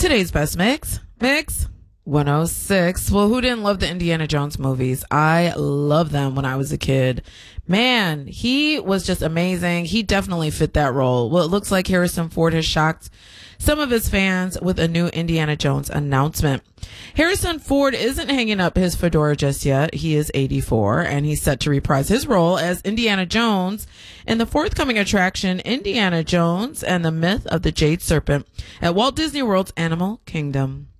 Today's best mix. Mix 106. Well, who didn't love the Indiana Jones movies? I loved them when I was a kid. Man, he was just amazing. He definitely fit that role. Well, it looks like Harrison Ford has shocked some of his fans with a new Indiana Jones announcement. Harrison Ford isn't hanging up his fedora just yet. He is 84 and he's set to reprise his role as Indiana Jones in the forthcoming attraction Indiana Jones and the Myth of the Jade Serpent at Walt Disney World's Animal Kingdom.